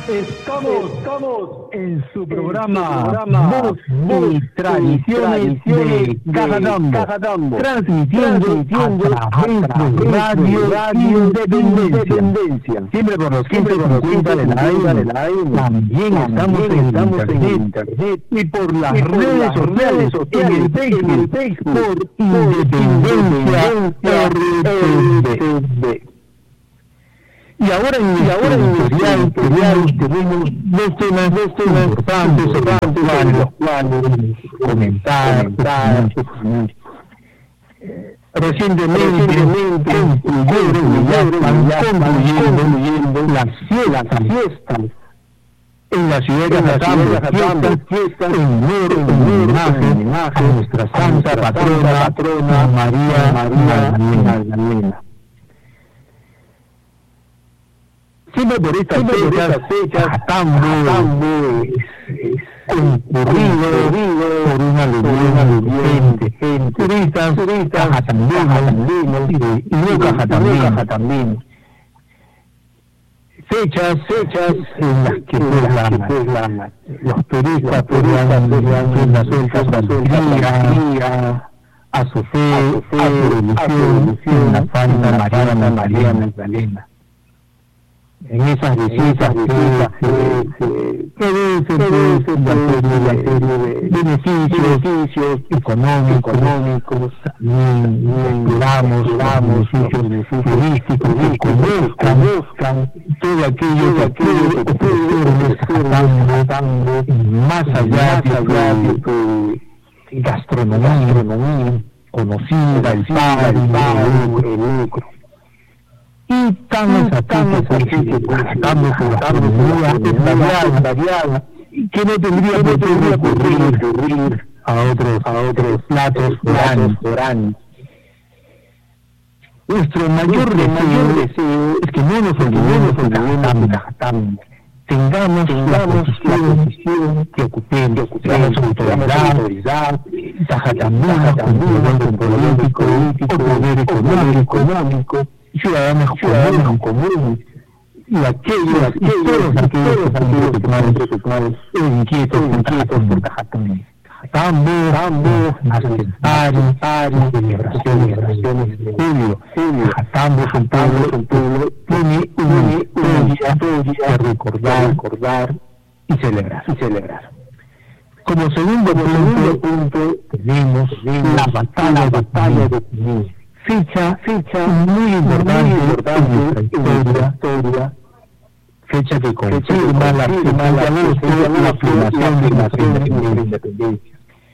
Estamos en su programa Voz y Tradiciones de Cajatambo, transmitiendo a través de Radio Independencia, siempre por los 150 de la AM. También estamos en internet y por las redes sociales, en el Facebook, por Independencia RTV. Y ahora en editorial tenemos dos temas importantes sobre los cuales comentar. Recientemente ya están concluyendo las fiestas en la ciudad de Cajatambo, fiestas en homenaje a nuestra santa patrona María Magdalena. Siempre por estas fechas, Cajatambo es concurrido por una legión de gente, turistas, cajatambinos y no cajatambinos. Fechas en las que los turistas podrían las sueltas a su fe, a su religión, la santa María Magdalena. En esas visitas que dicen una serie de beneficios económicos, logramos beneficios turísticos que conozcan todo aquello que puede ofrecerles Cajatambo más allá de su gastronomía conocida, el el lucro. Y estamos aquí Cajatambo por gastronomía variada que no tendría por qué recurrir a otros platos foráneos. Nuestro mayor deseo es que no nos olvidemos de Cajatambo. Tengamos la posición que ocupemos autoridad, Cajatambo, político, poder económico, ciudadanos comunes y todos aquellos preocupados e inquietos por Cajatambo. Cajatambo, aniversarios, celebraciones de julio. Cajatambo es un pueblo, tiene una historia que recordar y celebrar. Como segundo punto tenemos la batalla de Junín. Fecha muy importante en nuestra historia, fecha que confirma la afirmación de la independencia.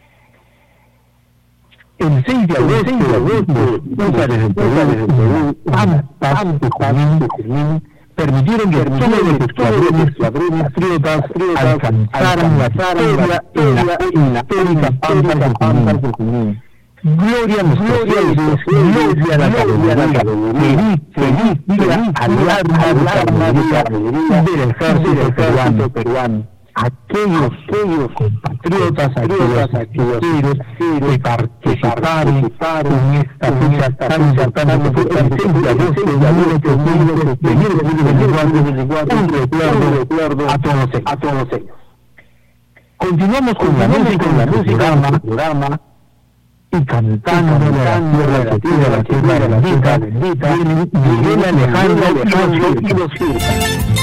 El 6 de agosto, Césares del Perú, Pampas de Junín, permitieron que todos los escuadrones patriotas alcanzaran la victoria en la histórica Pampas de Junín. Gloria a nuestros héroes, gloria a la caballería, feliz día al arma del ejército peruano. Aquellos compatriotas, aquellos héroes que participaron en esta fecha tan importante que fue el 6 de agosto de 1824, un recuerdo a todos ellos. Continuamos con la música del programa y cantando la tierra bendita, Miguel Alejandro y los Firtas.